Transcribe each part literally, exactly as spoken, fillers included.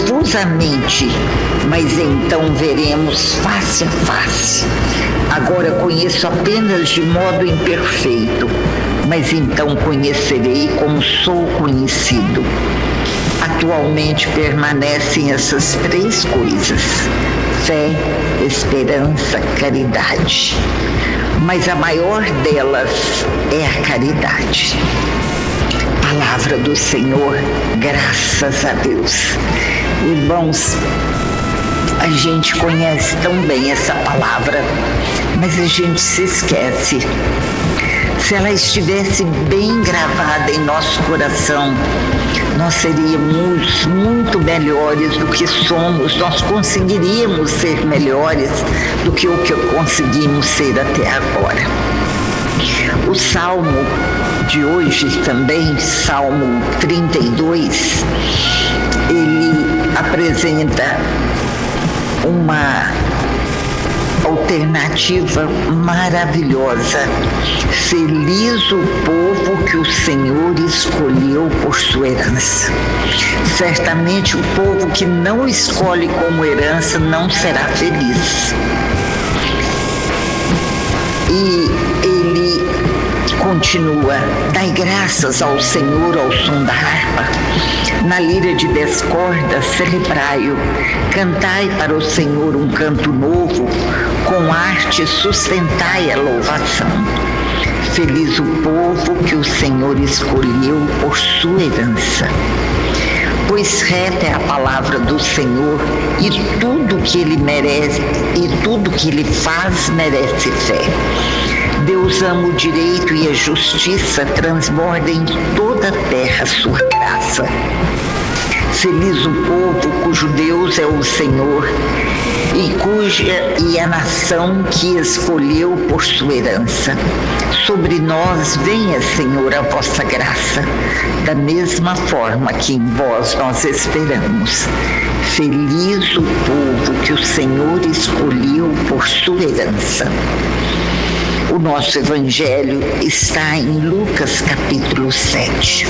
confusamente, mas então veremos face a face. Agora conheço apenas de modo imperfeito, mas então conhecerei como sou conhecido. Atualmente permanecem essas três coisas: fé, esperança, caridade. Mas a maior delas é a caridade. Palavra do Senhor, graças a Deus. Irmãos, a gente conhece tão bem essa palavra, mas a gente se esquece. Se ela estivesse bem gravada em nosso coração, nós seríamos muito melhores do que somos, nós conseguiríamos ser melhores do que o que conseguimos ser até agora. O Salmo de hoje também, Salmo trinta e dois, ele apresenta uma alternativa maravilhosa. Feliz o povo que o Senhor escolheu por sua herança. Certamente o povo que não escolhe como herança não será feliz. E ele continua: dai graças ao Senhor ao som da harpa, na lira de dez cordas celebrai-o, cantai para o Senhor um canto novo, com arte sustentai a louvação. Feliz o povo que o Senhor escolheu por sua herança. Pois reta é a palavra do Senhor, e tudo que ele merece, e tudo que ele faz merece fé. Deus ama o direito e a justiça, transborda em toda a terra sua graça. Feliz o povo cujo Deus é o Senhor, e cuja e a nação que escolheu por sua herança. Sobre nós venha, Senhor, a vossa graça, da mesma forma que em vós nós esperamos. Feliz o povo que o Senhor escolheu por sua herança. O nosso evangelho está em Lucas capítulo sete.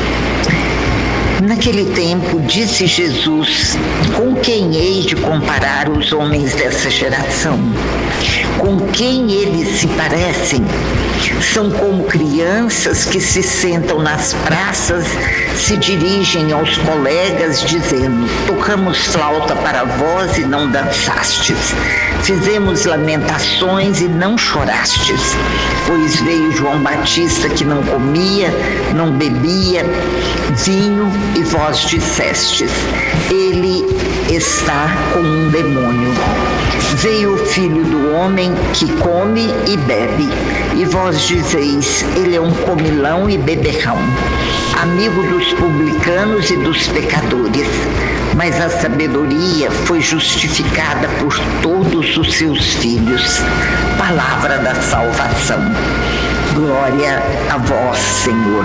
Naquele tempo, disse Jesus: com quem hei de comparar os homens dessa geração? Com quem eles se parecem? São como crianças que se sentam nas praças, se dirigem aos colegas dizendo: tocamos flauta para vós e não dançastes, fizemos lamentações e não chorastes. Pois veio João Batista, que não comia, não bebia vinho, e vós dissestes: ele está com um demônio. Veio o Filho do Homem, que come e bebe, e vós dizeis: ele é um comilão e beberrão, amigo dos publicanos e dos pecadores. Mas a sabedoria foi justificada por todos os seus filhos. Palavra da salvação. Glória a vós, Senhor.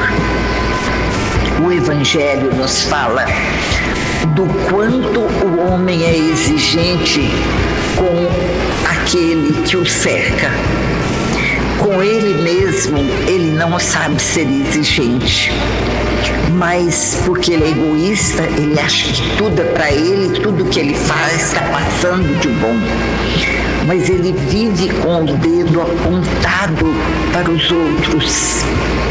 O Evangelho nos fala do quanto o homem é exigente com aquele que o cerca. Com ele mesmo, ele não sabe ser exigente. Mas porque ele é egoísta, ele acha que tudo é para ele, tudo que ele faz está passando de bom. Mas ele vive com o dedo apontado para os outros.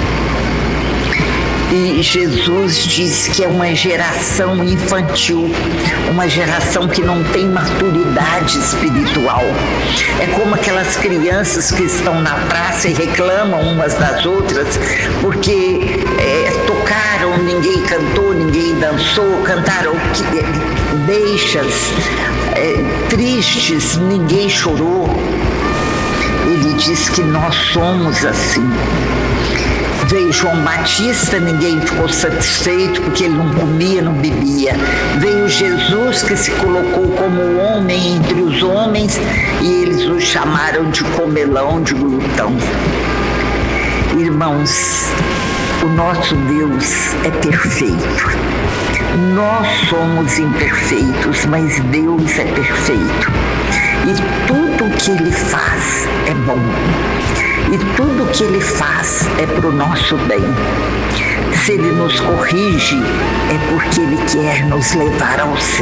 E Jesus diz que é uma geração infantil, uma geração que não tem maturidade espiritual. É como aquelas crianças que estão na praça e reclamam umas das outras porque é, tocaram, ninguém cantou, ninguém dançou, cantaram deixas é, tristes, ninguém chorou. Ele diz que nós somos assim. Veio João Batista, ninguém ficou satisfeito porque ele não comia, não bebia. Veio Jesus, que se colocou como homem entre os homens, e eles o chamaram de comelão, de glutão. Irmãos, o nosso Deus é perfeito. Nós somos imperfeitos, mas Deus é perfeito. E tudo que Ele faz é bom. E tudo que Ele faz é para o nosso bem. Se Ele nos corrige, é porque Ele quer nos levar ao céu.